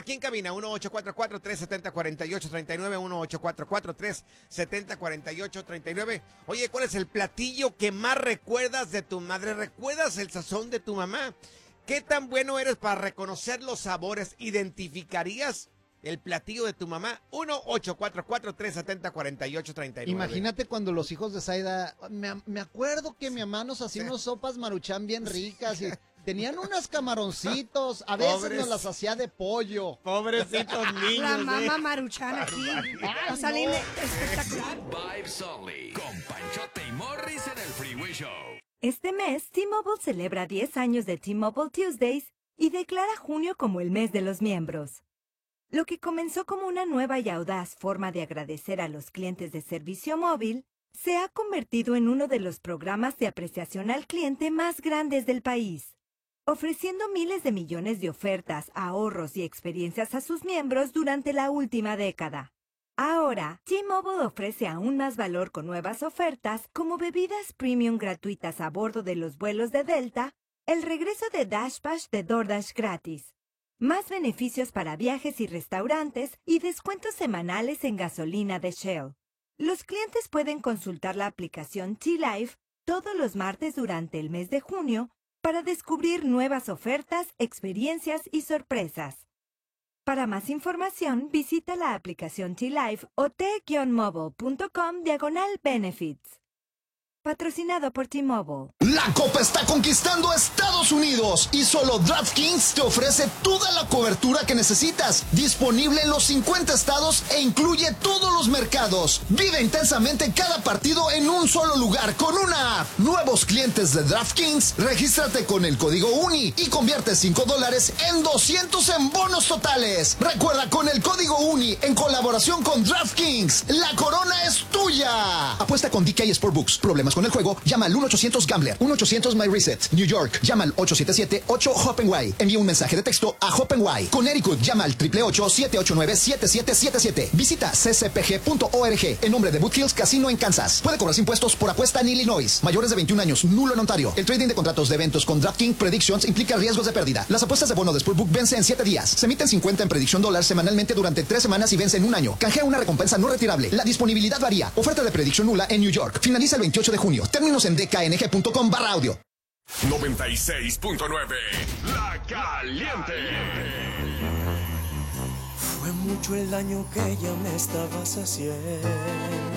aquí en cabina, 1844-370-4839, 1844-370-4839. Oye, ¿cuál es el platillo que más recuerdas de tu madre? ¿Recuerdas el sazón de tu mamá? ¿Qué tan bueno eres para reconocer los sabores? ¿Identificarías el platillo de tu mamá? 1844-370-4839. Imagínate cuando los hijos de Zaida, me acuerdo que mi mamá nos hacía unas sopas Maruchan bien ricas y tenían unos camaroncitos, a veces nos las hacía de pollo. Pobrecitos niños. La mamá Maruchan aquí. O sea, espectacular. Vibes Only, con Panchote y Morris en el Freeway Show. Este mes, T-Mobile celebra 10 años de T-Mobile Tuesdays y declara junio como el mes de los miembros. Lo que comenzó como una nueva y audaz forma de agradecer a los clientes de servicio móvil, se ha convertido en uno de los programas de apreciación al cliente más grandes del país, ofreciendo miles de millones de ofertas, ahorros y experiencias a sus miembros durante la última década. Ahora, T-Mobile ofrece aún más valor con nuevas ofertas como bebidas premium gratuitas a bordo de los vuelos de Delta, el regreso de DashPass de DoorDash gratis, más beneficios para viajes y restaurantes y descuentos semanales en gasolina de Shell. Los clientes pueden consultar la aplicación T-Life todos los martes durante el mes de junio para descubrir nuevas ofertas, experiencias y sorpresas. Para más información, visita la aplicación T-Life o t-mobile.com/benefits. Patrocinado por T-Mobile. La Copa está conquistando a Estados Unidos y solo DraftKings te ofrece toda la cobertura que necesitas, disponible en los 50 estados e incluye todos los mercados. Vive intensamente cada partido en un solo lugar con una app. Nuevos clientes de DraftKings, regístrate con el código UNI y convierte $5 en 200 en bonos totales. Recuerda, con el código UNI en colaboración con DraftKings, la corona es tuya. Apuesta con DK Sportbooks. Problemas con el juego, llama al 1-800-GAMBLER, 1-800-MY-RESET. New York, llama al 877-8-HOPENY. Envía un mensaje de texto a HOPENY. Connecticut, llama al 888-789-7777. Visita ccpg.org. En nombre de Boot Hills Casino en Kansas. Puede cobrarse impuestos por apuesta en Illinois. Mayores de 21 años, nulo en Ontario. El trading de contratos de eventos con DraftKings Predictions implica riesgos de pérdida. Las apuestas de bono de Sportbook vencen en 7 días. Se emiten 50 en Prediction Dollars semanalmente durante 3 semanas y vence en un año. Canjea una recompensa no retirable. La disponibilidad varía. Oferta de Prediction nula en New York. Finaliza el 28 de junio. Términos en dkng.com/audio. 96.9 La Caliente. Fue mucho el daño que ella me estabas haciendo.